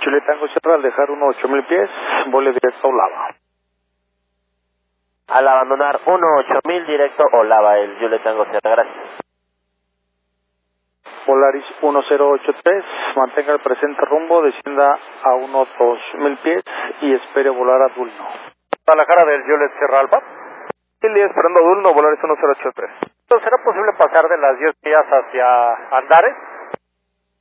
Juliet Tango Sierra, al dejar 8000 pies, vuele directo a Olava. Al abandonar 8000 directo Olava, el Juliet Tango Sierra, gracias. Polaris 1083, mantenga el presente rumbo, descienda a 2000 pies y espere volar a Dulno. Guadalajara del Juliet Sierra Alfa. Chile esperando a Dulno, Polaris 1083. ¿Será posible pasar de las 10 millas hacia Andares?